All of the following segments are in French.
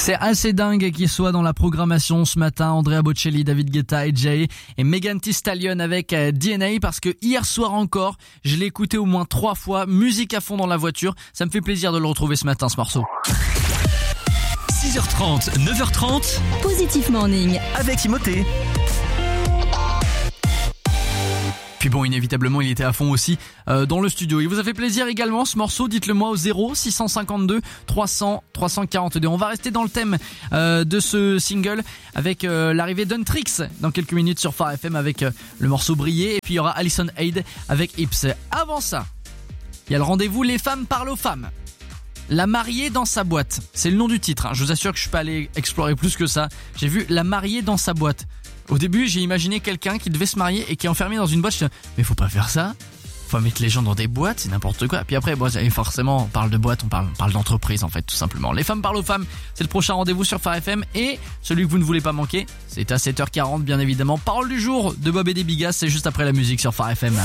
C'est assez dingue qu'il soit dans la programmation ce matin. Andrea Bocelli, David Guetta et Jay et Megan Thee Stallion avec DNA, parce que hier soir encore, je l'ai écouté au moins 3 fois, musique à fond dans la voiture. Ça me fait plaisir de le retrouver ce matin, ce morceau. 6h30, 9h30, Positif Morning avec Timothée. Puis bon, inévitablement, il était à fond aussi dans le studio. Il vous a fait plaisir également ce morceau? Dites-le moi au 0652 300 342. On va rester dans le thème de ce single avec l'arrivée d'Untrix dans quelques minutes sur Phare FM avec le morceau Briller. Et puis il y aura Alison Hayd avec Hips. Avant ça, il y a le rendez-vous Les femmes parlent aux femmes. La mariée dans sa boîte. C'est le nom du titre. Je vous assure que je suis pas allé explorer plus que ça. J'ai vu La mariée dans sa boîte. Au début, j'ai imaginé quelqu'un qui devait se marier et qui est enfermé dans une boîte. Je dis, mais faut pas faire ça. Faut mettre les gens dans des boîtes, c'est n'importe quoi. Puis après, forcément, on parle de boîte, on parle d'entreprise en fait, tout simplement. Les femmes parlent aux femmes. C'est le prochain rendez-vous sur Phare FM et celui que vous ne voulez pas manquer, c'est à 7h40 bien évidemment. Parole du jour de Bob et des Bigas, c'est juste après la musique sur Phare FM.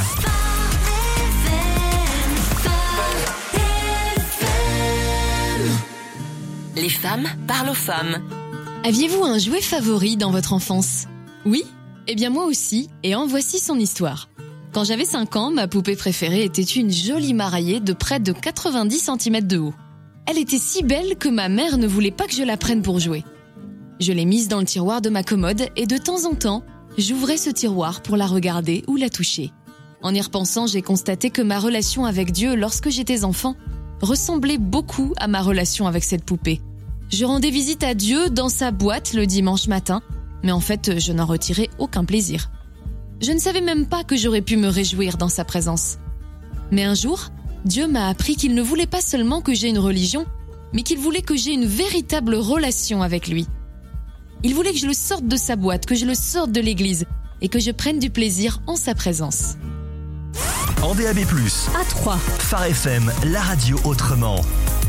Les femmes parlent aux femmes. Aviez-vous un jouet favori dans votre enfance? Oui? Eh bien moi aussi, et en voici son histoire. Quand j'avais 5 ans, ma poupée préférée était une jolie maraillée de près de 90 cm de haut. Elle était si belle que ma mère ne voulait pas que je la prenne pour jouer. Je l'ai mise dans le tiroir de ma commode et de temps en temps, j'ouvrais ce tiroir pour la regarder ou la toucher. En y repensant, j'ai constaté que ma relation avec Dieu lorsque j'étais enfant ressemblait beaucoup à ma relation avec cette poupée. Je rendais visite à Dieu dans sa boîte le dimanche matin, mais en fait, je n'en retirais aucun plaisir. Je ne savais même pas que j'aurais pu me réjouir dans sa présence. Mais un jour, Dieu m'a appris qu'il ne voulait pas seulement que j'aie une religion, mais qu'il voulait que j'aie une véritable relation avec lui. Il voulait que je le sorte de sa boîte, que je le sorte de l'église, et que je prenne du plaisir en sa présence. En DAB+, À 3. Phare FM, la radio autrement.